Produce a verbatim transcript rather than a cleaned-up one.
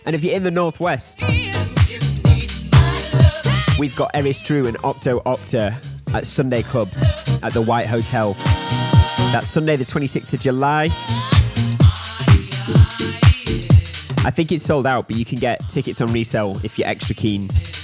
And if you're in the Northwest, we've got Eris Drew and Octo Opta at Sunday Club at the White Hotel. That's Sunday the twenty-sixth of July. I think it's sold out, but you can get tickets on resale if you're extra keen.